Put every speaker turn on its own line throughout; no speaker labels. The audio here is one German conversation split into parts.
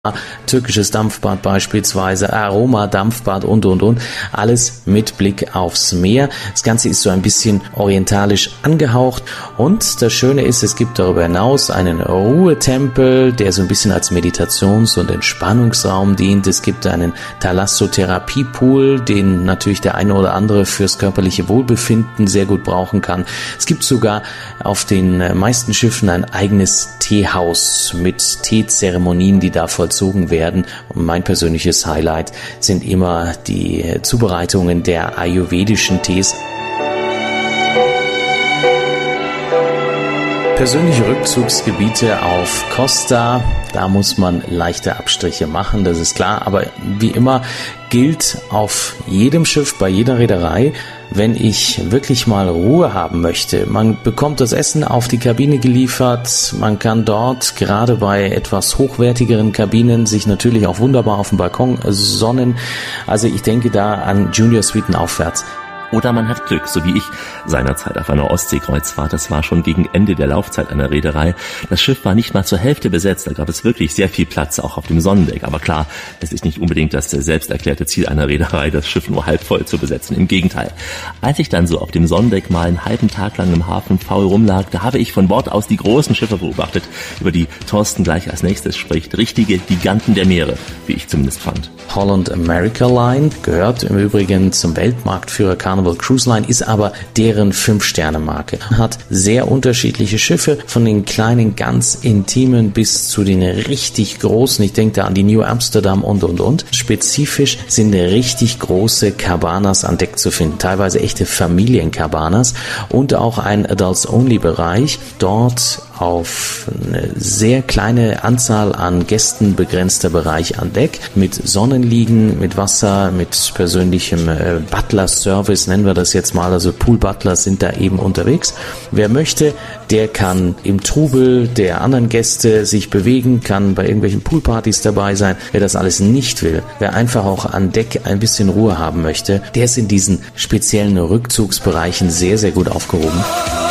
türkisches Dampfbad beispielsweise, Aroma-Dampfbad und. Alles mit Blick aufs Meer. Das Ganze ist so ein bisschen orientalisch angehaucht und das Schöne ist, es gibt darüber hinaus einen Ruhetempel, der so ein bisschen als Meditations- und Entspannungsraum dient. Es gibt einen Thalassotherapie-Pool, den natürlich der eine oder andere fürs körperliche Wohlbefinden sehr gut brauchen kann. Es gibt sogar auf den meisten Schiffen ein eigenes Teehaus mit Teezeremonien, die da vollzogen werden. Und mein persönliches Highlight sind immer die Zubereitungen der ayurvedischen Tees. Persönliche Rückzugsgebiete auf Costa, da muss man leichte Abstriche machen, das ist klar, aber wie immer gilt auf jedem Schiff, bei jeder Reederei, wenn ich wirklich mal Ruhe haben möchte. Man bekommt das Essen auf die Kabine geliefert, man kann dort gerade bei etwas hochwertigeren Kabinen sich natürlich auch wunderbar auf dem Balkon sonnen. Also ich denke da an Junior Suiten aufwärts.
Oder man hat Glück, so wie ich seinerzeit auf einer Ostseekreuzfahrt. Das war schon gegen Ende der Laufzeit einer Reederei. Das Schiff war nicht mal zur Hälfte besetzt. Da gab es wirklich sehr viel Platz, auch auf dem Sonnendeck. Aber klar, es ist nicht unbedingt das selbst erklärte Ziel einer Reederei, das Schiff nur halb voll zu besetzen. Im Gegenteil. Als ich dann so auf dem Sonnendeck mal einen halben Tag lang im Hafen faul rumlag, da habe ich von Bord aus die großen Schiffe beobachtet, über die Thorsten gleich als nächstes spricht. Richtige Giganten der Meere, wie ich zumindest fand.
Holland America Line gehört im Übrigen zum Weltmarktführer Carnival Cruise Line, ist aber deren 5-Sterne-Marke. Hat sehr unterschiedliche Schiffe, von den kleinen, ganz intimen bis zu den richtig großen. Ich denke da an die New Amsterdam und. Spezifisch sind richtig große Cabanas an Deck zu finden, teilweise echte Familiencabanas und auch ein Adults-Only-Bereich. Dort auf eine sehr kleine Anzahl an Gästen begrenzter Bereich an Deck mit Sonnenliegen, mit Wasser, mit persönlichem Butler-Service, nennen wir das jetzt mal, also Pool-Butlers sind da eben unterwegs. Wer möchte, der kann im Trubel der anderen Gäste sich bewegen, kann bei irgendwelchen Poolpartys dabei sein. Wer das alles nicht will, wer einfach auch an Deck ein bisschen Ruhe haben möchte, der ist in diesen speziellen Rückzugsbereichen sehr, sehr gut aufgehoben.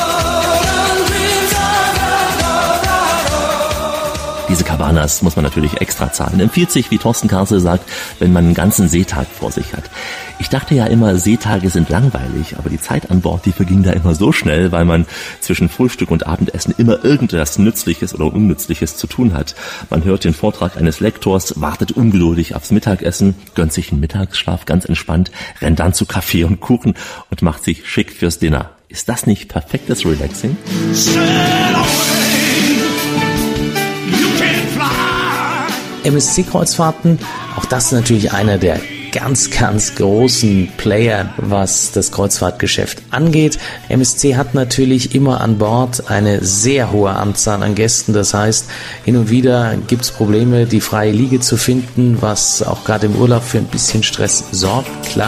Diese Cabanas muss man natürlich extra zahlen. Empfiehlt sich, wie Thorsten Karsel sagt, wenn man einen ganzen Seetag vor sich hat. Ich dachte ja immer, Seetage sind langweilig, aber die Zeit an Bord, die verging da immer so schnell, weil man zwischen Frühstück und Abendessen immer irgendetwas Nützliches oder Unnützliches zu tun hat. Man hört den Vortrag eines Lektors, wartet ungeduldig aufs Mittagessen, gönnt sich einen Mittagsschlaf ganz entspannt, rennt dann zu Kaffee und Kuchen und macht sich schick fürs Dinner. Ist das nicht perfektes Relaxing?
MSC-Kreuzfahrten, auch das ist natürlich einer der ganz, ganz großen Player, was das Kreuzfahrtgeschäft angeht. MSC hat natürlich immer an Bord eine sehr hohe Anzahl an Gästen. Das heißt, hin und wieder gibt es Probleme, die freie Liege zu finden, was auch gerade im Urlaub für ein bisschen Stress sorgt. Klar.